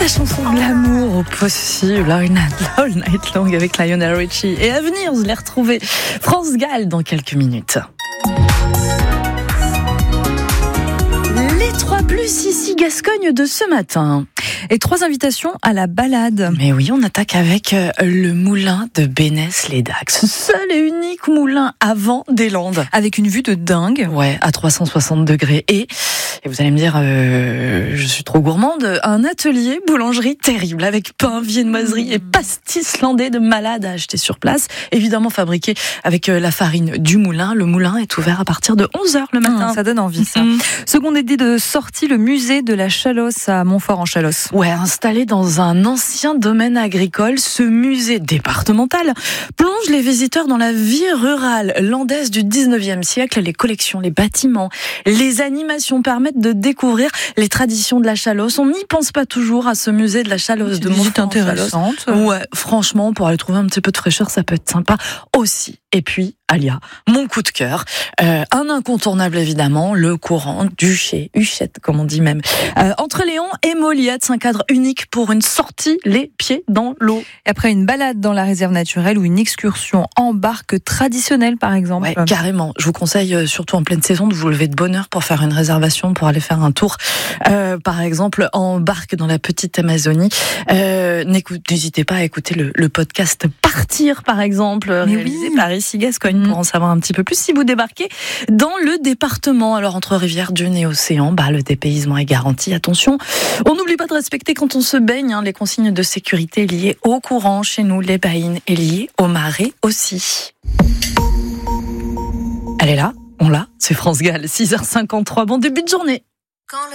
La chanson de l'amour au possible, All Night Long avec Lionel Richie. Et à venir, vous allez retrouver France Gall dans quelques minutes. Les 3+, ici Gascogne de ce matin. Et 3 invitations à la balade. Mais oui, on attaque avec le moulin de Bénesse-les-Dax. Seul et unique moulin à vent des Landes. Avec une vue de dingue. Ouais, à 360 degrés. Et vous allez me dire, je suis trop gourmande, un atelier boulangerie terrible avec pain, viennoiserie et pastis landais de malade à acheter sur place. Évidemment fabriqué avec la farine du moulin. Le moulin est ouvert à partir de 11h le matin. Ça donne envie, ça. Seconde idée de sortie, le musée de la Chalosse à Montfort-en-Chalosse. Ouais, installé dans un ancien domaine agricole, ce musée départemental plonge les visiteurs dans la vie rurale landaise du 19e siècle. Les collections, les bâtiments, les animations permettent de découvrir les traditions de la Chalosse. On n'y pense pas toujours à ce musée de la Chalosse de Montfort-en-Chalosse. Ouais, franchement, pour aller trouver un petit peu de fraîcheur, ça peut être sympa aussi. Et puis, Alia, mon coup de cœur, un incontournable évidemment, le courant d'Huchet, Huchette comme on dit même, entre Léon et Moliette, un cadre unique pour une sortie les pieds dans l'eau. Et après une balade dans la réserve naturelle ou une excursion en barque traditionnelle par exemple. Ouais, carrément. Je vous conseille surtout en pleine saison de vous lever de bonne heure pour faire une réservation, pour aller faire un tour, par exemple en barque dans la petite Amazonie. N'hésitez pas à écouter le podcast Partir par exemple, réalisé par ici Gascogne pour en savoir un petit peu plus si vous débarquez dans le département. Alors entre rivière, dune et océan, le dépaysement est garanti. Attention, on n'oublie pas de respecter quand on se baigne les consignes de sécurité liées au courant chez nous, les baïnes, et liées aux marées aussi. Elle est là, on l'a, c'est France Gall, 6h53, bon début de journée.